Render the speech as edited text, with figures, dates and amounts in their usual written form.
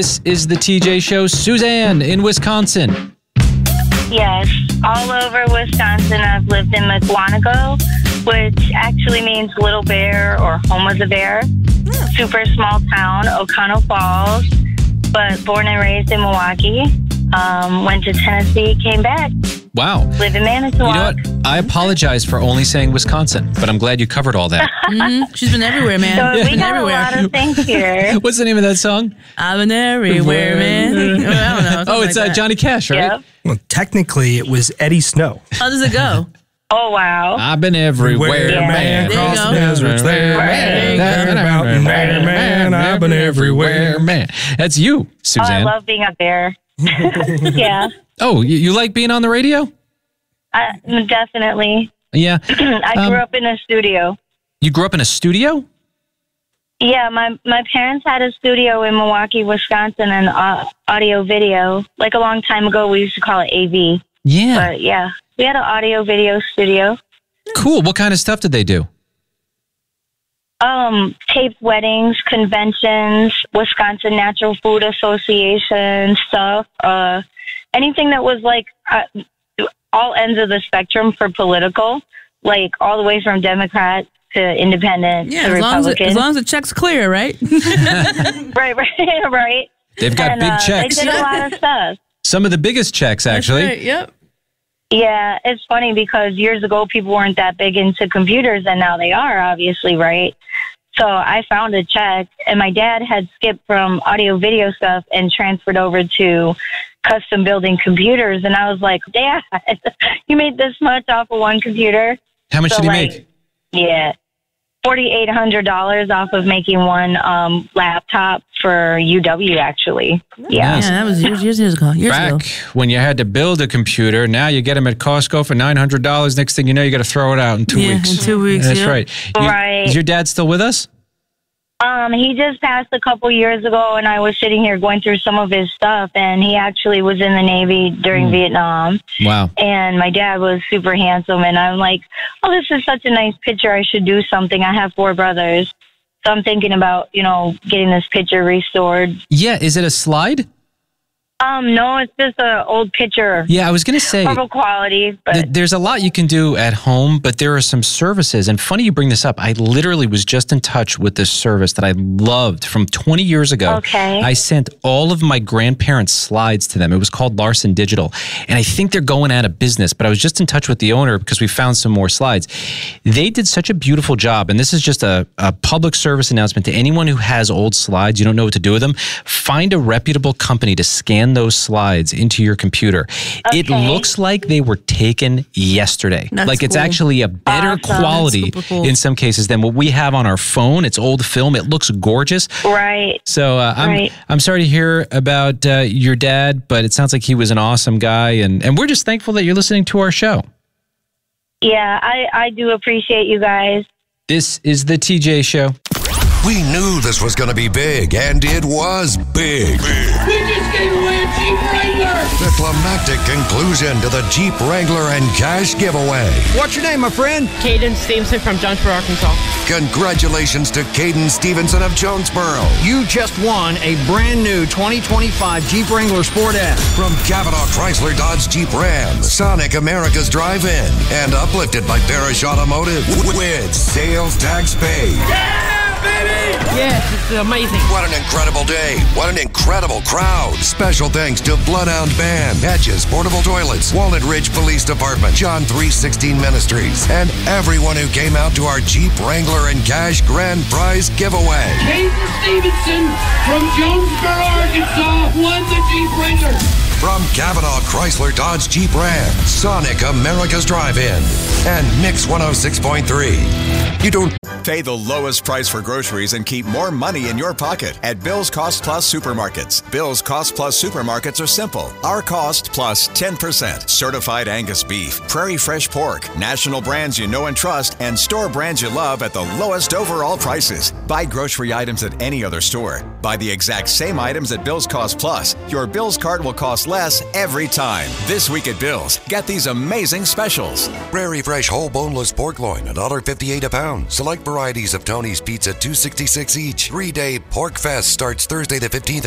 This is the TJ Show. Suzanne in Wisconsin. Yes, all over Wisconsin. I've lived in McWanago, which actually means little bear or home of the bear. Super small town, O'Connell Falls, but born and raised in Milwaukee. Went to Tennessee, came back. Wow. Live in Manitowoc. You know what? I apologize for only saying Wisconsin, but I'm glad you covered all that. She's been everywhere, man. So we got a lot of things here. What's the name of that song? I've been everywhere, man. I don't know. Oh, it's Johnny Cash, right? Yep. Well, technically, it was Eddie Snow. How does it go? Oh, wow. I've been everywhere, Yeah. man. There you Across go. the deserts there, man. Man, I've been everywhere. Man. That's you, Oh, I Suzanne. love being up there. Yeah, Oh, you like being on the radio? definitely. Yeah. I grew up in a studio. You grew up in a studio? Yeah, my parents had a studio in Milwaukee, Wisconsin, and audio video. Like a long time ago, we used to call it AV. Yeah. But yeah, we had an audio video studio. Cool. What kind of stuff did they do? Taped weddings, conventions, Wisconsin Natural Food Association stuff. Anything that was like all ends of the spectrum for political, like all the way from Democrat to Independent Yeah, to Republican. as long as the check's clear, right? Right. They've got big checks. They did a lot of stuff. Some of the biggest checks, actually. That's right, yep. Yeah, it's funny because years ago people weren't that big into computers, and now they are, obviously, right? So I found a check, and my dad had skipped from audio video stuff and transferred over to custom building computers, and I was like, Dad, you made this much off of one computer? How much So, did he like, make? Yeah, $4,800 off of making one laptop for UW, actually. Yeah. Nice. Yeah, that was years ago. Back when you had to build a computer, now you get them at Costco for $900. Next thing you know, you got to throw it out in 2 weeks. in 2 weeks. That's yep. right. Right. Is your dad still with us? He just passed a couple years ago, and I was sitting here going through some of his stuff, and he actually was in the Navy during Vietnam. Wow. And my dad was super handsome, and I'm like, oh, this is such a nice picture. I should do something. I have 4 brothers. So I'm thinking about, getting this picture restored. Yeah. Is it a slide? No, it's just an old picture. Yeah, I was going to say. Horrible quality, but There's a lot you can do at home, but there are some services. And funny you bring this up. I literally was just in touch with this service that I loved from 20 years ago. Okay. I sent all of my grandparents' slides to them. It was called Larson Digital. And I think they're going out of business, but I was just in touch with the owner because we found some more slides. They did such a beautiful job. And this is just a public service announcement to anyone who has old slides. You don't know what to do with them. Find a reputable company to scan those slides into your computer. It Okay. looks like they were taken yesterday. That's like it's cool. actually a better Awesome. quality That's super cool. in some cases than what we have on our phone. It's old film. It looks gorgeous. right. So Right. I'm sorry to hear about your dad, but it sounds like he was an awesome guy, and we're just thankful that you're listening to our show. Yeah, I do appreciate you guys. This is the TJ Show. We knew this was going to be big, and it was big. We just gave away a Jeep Wrangler! The climactic conclusion to the Jeep Wrangler and cash giveaway. What's your name, my friend? Caden Stevenson from Jonesboro, Arkansas. Congratulations to Caden Stevenson of Jonesboro. You just won a brand new 2025 Jeep Wrangler Sport S. From Cavanaugh Chrysler Dodge Jeep Ram, Sonic America's Drive-In, and uplifted by Barish Automotive with sales tax paid. Yes, it's amazing. What an incredible day. What an incredible crowd. Special thanks to Bloodhound Band, Hedges, Portable Toilets, Walnut Ridge Police Department, John 316 Ministries, and everyone who came out to our Jeep Wrangler and Cash Grand Prize giveaway. Caden Stevenson from Jonesboro, Arkansas won the Jeep Wrangler. From Cavanaugh Chrysler Dodge Jeep Ram, Sonic America's Drive-In, and Mix 106.3. You don't Pay the lowest price for groceries and keep more money in your pocket at Bill's Cost Plus Supermarkets. Bill's Cost Plus Supermarkets are simple. Our cost plus 10%. Certified Angus beef, Prairie Fresh pork, national brands you know and trust, and store brands you love at the lowest overall prices. Buy grocery items at any other store. Buy the exact same items at Bill's Cost Plus. Your Bill's cart will cost less every time. This week at Bill's, get these amazing specials. Prairie Fresh whole boneless pork loin, $1.58 a pound. Select varieties of Tony's Pizza, $2.66 each. 3-day Pork Fest starts Thursday the 15th.